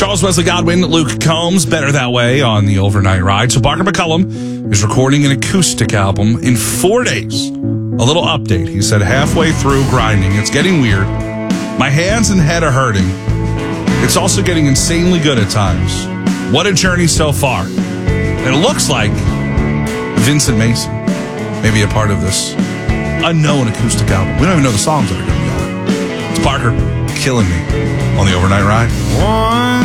Charles Wesley Godwin, Luke Combs, Better That Way on the overnight ride. So Parker McCullum is recording an acoustic album in 4 days. A little update. He said halfway through grinding, it's getting weird. My hands and head are hurting. It's also getting insanely good at times. What a journey so far. And it looks like Vincent Mason may be a part of this unknown acoustic album. We don't even know the songs that are going to be on it. It's Parker killing me on the overnight ride.